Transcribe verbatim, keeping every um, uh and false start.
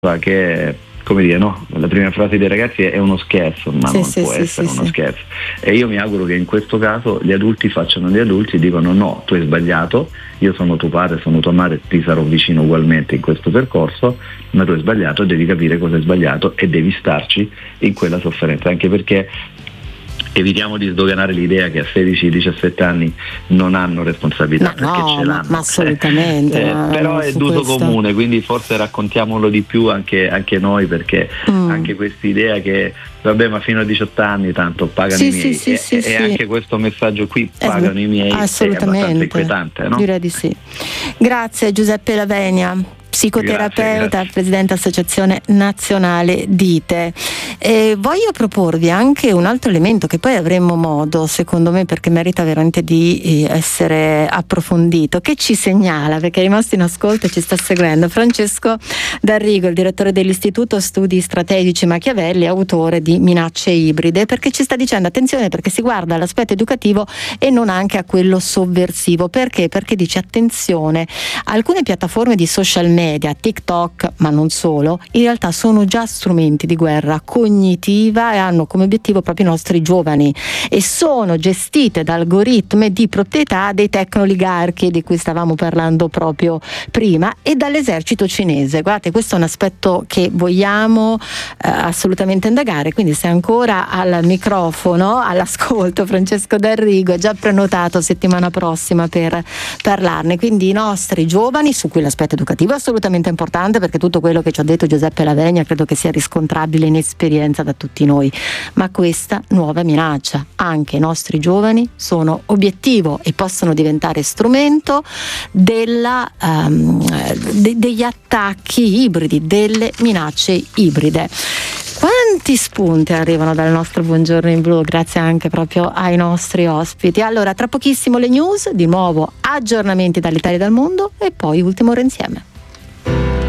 che, come dire, no? La prima frase dei ragazzi è uno scherzo, ma sì, non sì, può sì, essere sì, uno sì. scherzo. E io mi auguro che in questo caso gli adulti facciano gli adulti e dicono: no, tu hai sbagliato, io sono tuo padre, sono tua madre, ti sarò vicino ugualmente in questo percorso, ma tu hai sbagliato, devi capire cosa hai sbagliato e devi starci in quella sofferenza, anche perché evitiamo di sdoganare l'idea che a sedici diciassette anni non hanno responsabilità, Ma perché no, ce ma, l'hanno. ma assolutamente. Eh, ma però è su d'uso questo... comune, quindi forse raccontiamolo di più anche, anche noi, perché Mm. anche questa idea che vabbè, ma fino a diciotto anni tanto pagano Sì, i sì, miei, sì, e, sì, e sì. anche questo messaggio qui, Eh, pagano i miei, è abbastanza assolutamente. inquietante, no? Direi di sì. Grazie Giuseppe Lavenia, psicoterapeuta, Grazie, grazie. presidente Associazione Nazionale Dite. E voglio proporvi anche un altro elemento che poi avremo modo, secondo me, perché merita veramente di essere approfondito, che ci segnala, perché è rimasto in ascolto e ci sta seguendo, Francesco D'Arrigo, il direttore dell'Istituto Studi Strategici Machiavelli, autore di Minacce ibride, perché ci sta dicendo attenzione, perché si guarda all'aspetto educativo e non anche a quello sovversivo. Perché? Perché dice attenzione, alcune piattaforme di social media, TikTok, ma non solo, in realtà sono già strumenti di guerra cognitiva e hanno come obiettivo proprio i nostri giovani e sono gestite da algoritmi di proprietà dei tecnoligarchi di cui stavamo parlando proprio prima e dall'esercito cinese. Guardate, questo è un aspetto che vogliamo eh, assolutamente indagare, quindi se ancora al microfono, all'ascolto, Francesco D'Arrigo è già prenotato settimana prossima per parlarne, quindi i nostri giovani, su cui l'aspetto educativo è assolutamente importante, perché tutto quello che ci ha detto Giuseppe Lavenia credo che sia riscontrabile in esperienza da tutti noi, ma questa nuova minaccia, anche i nostri giovani sono obiettivo e possono diventare strumento della, um, de- degli attacchi ibridi, delle minacce ibride. Quanti spunti arrivano dal nostro Buongiorno in Blu, grazie anche proprio ai nostri ospiti. Allora, tra pochissimo le news, di nuovo aggiornamenti dall'Italia e dal mondo e poi ultimo ora insieme.